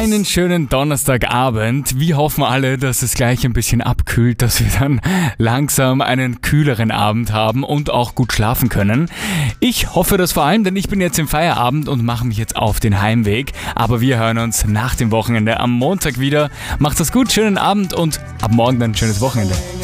Einen schönen Donnerstagabend. Wir hoffen alle, dass es gleich ein bisschen abkühlt, dass wir dann langsam einen kühleren Abend haben und auch gut schlafen können. Ich hoffe das vor allem, denn ich bin jetzt im Feierabend und mache mich jetzt auf den Heimweg. Aber wir hören uns nach dem Wochenende am Montag wieder. Macht es gut, schönen Abend und ab morgen dann ein schönes Wochenende.